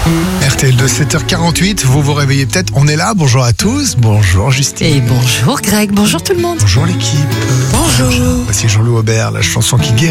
RTL de 7h48, vous vous réveillez peut-être, on est là, bonjour à tous, bonjour Justine. Et bonjour Greg, bonjour tout le monde. Bonjour l'équipe. Bonjour. Voici Jean-Loup Aubert, la chanson qui guérit.